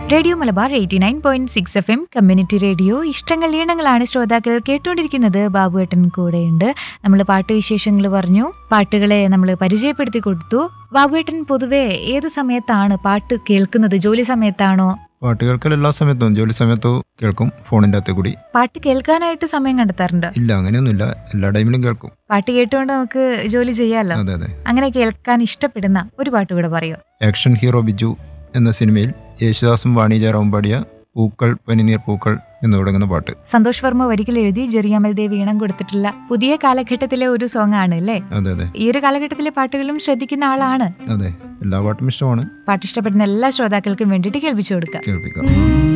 Radio Malabar 89.6 FM community radio ഇഷ്ടങ്ങൾ ഈണങ്ങളാണ് ശ്രോതാക്കൾ കേട്ടുകൊണ്ടിരിക്കുന്നത്. ബാബുവേട്ടൻ കൂടെയുണ്ട്. നമ്മൾ പാട്ടുവിശേഷങ്ങൾ പറഞ്ഞു, പാട്ടുകളെ നമ്മൾ പരിചയപ്പെടുത്തി കൊടുത്തു. ബാബുവേട്ടൻ പൊതുവെ ഏത് സമയത്താണ് പാട്ട് കേൾക്കുന്നത്? ജോലി സമയത്താണോ? പാട്ട് കേൾക്കൽ എല്ലാ സമയത്തും, ജോലി സമയത്തും കേൾക്കും, ഫോണിന്റെ അകത്ത് കൂടി. പാട്ട് കേൾക്കാനായിട്ട് സമയം കണ്ടെത്താറുണ്ട്? ഇല്ല, അങ്ങനെയൊന്നുമില്ല, എല്ലാ ടൈമിലും കേൾക്കും. പാട്ട് കേട്ടുകൊണ്ട് നമുക്ക് ജോലി ചെയ്യാമല്ലോ. അതെ അതെ. അങ്ങനെ കേൾക്കാൻ ഇഷ്ടപ്പെടുന്ന ഒരു പാട്ട് കൂടെ പറയോ? ആക്ഷൻ ഹീറോ ബിജു എന്ന സിനിമയിൽ യേശുദാസും വാണി ജയറാമും പാടിയ പൂക്കൾ പനിനീർ പൂക്കൾ എന്ന് തുടങ്ങുന്ന പാട്ട്. സന്തോഷ് വർമ്മ വരികൾ എഴുതി ജെറി അമൽ ദേവ് ഈണം കൊടുത്തിട്ടുള്ള പുതിയ കാലഘട്ടത്തിലെ ഒരു സോങ് ആണ് അല്ലേ? അതെ അതെ. ഈ ഒരു കാലഘട്ടത്തിലെ പാട്ടുകളും ശ്രദ്ധിക്കുന്ന ആളാണ്. അതെ, എല്ലാ പാട്ടും ഇഷ്ടമാണ്. പാട്ട് ഇഷ്ടപ്പെടുന്ന എല്ലാ ശ്രോതാക്കൾക്കും വേണ്ടിയിട്ട് കേൾപ്പിച്ചു കൊടുക്കാം. കേൾപ്പിക്കാം.